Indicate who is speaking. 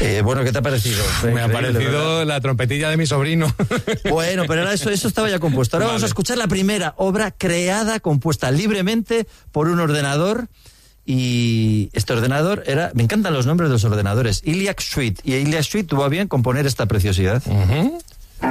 Speaker 1: Bueno, ¿qué te ha parecido?
Speaker 2: Me ha parecido la trompetilla de mi sobrino.
Speaker 1: Bueno, pero ahora eso estaba ya compuesto. Ahora vamos a escuchar la primera obra creada, compuesta libremente por un ordenador. Y este ordenador me encantan los nombres de los ordenadores, ELIAC Suite. Y ELIAC Suite tuvo a bien componer esta preciosidad.